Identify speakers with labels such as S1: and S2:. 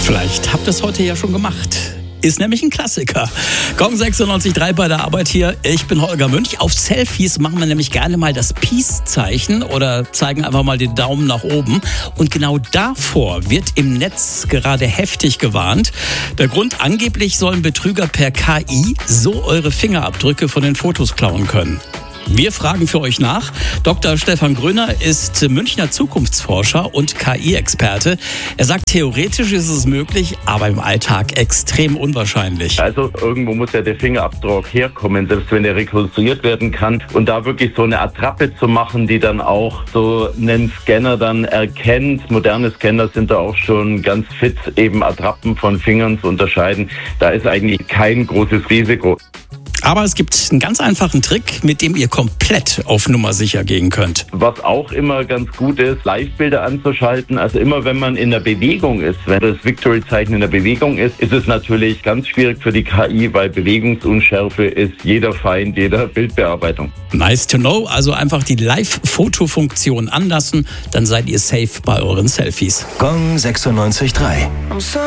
S1: Vielleicht habt ihr es heute ja schon gemacht. Ist nämlich ein Klassiker. Gong 96.3 bei der Arbeit hier. Ich bin Holger Münch. Auf Selfies machen wir nämlich gerne mal das Peace-Zeichen oder zeigen einfach mal den Daumen nach oben. Und genau davor wird im Netz gerade heftig gewarnt. Der Grund, angeblich sollen Betrüger per KI so eure Fingerabdrücke von den Fotos klauen können. Wir fragen für euch nach. Dr. Stefan Gröner ist Münchner Zukunftsforscher und KI-Experte. Er sagt, theoretisch ist es möglich, aber im Alltag extrem unwahrscheinlich.
S2: Also irgendwo muss ja der Fingerabdruck herkommen, selbst wenn er rekonstruiert werden kann. Und da wirklich so eine Attrappe zu machen, die dann auch so einen Scanner dann erkennt. Moderne Scanner sind da auch schon ganz fit, eben Attrappen von Fingern zu unterscheiden. Da ist eigentlich kein großes Risiko.
S1: Aber es gibt einen ganz einfachen Trick, mit dem ihr komplett auf Nummer sicher gehen könnt.
S2: Was auch immer ganz gut ist, Live-Bilder anzuschalten. Also immer wenn man in der Bewegung ist, wenn das Victory-Zeichen in der Bewegung ist, ist es natürlich ganz schwierig für die KI, weil Bewegungsunschärfe ist jeder Feind jeder Bildbearbeitung.
S1: Nice to know. Also einfach die Live-Foto-Funktion anlassen, dann seid ihr safe bei euren Selfies.
S3: Gong 96.3